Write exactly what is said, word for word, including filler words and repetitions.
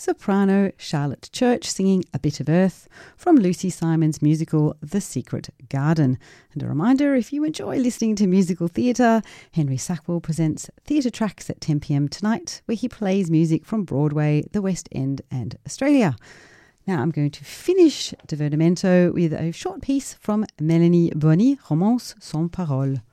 soprano Charlotte Church singing A Bit of Earth from Lucy Simon's musical The Secret Garden. And a reminder, if you enjoy listening to musical theatre, Henry Sackwell presents Theatre Tracks at ten p m tonight, where he plays music from Broadway, the West End and Australia. Now I'm going to finish Divertimento with a short piece from Mélanie Boni, Romance sans parole.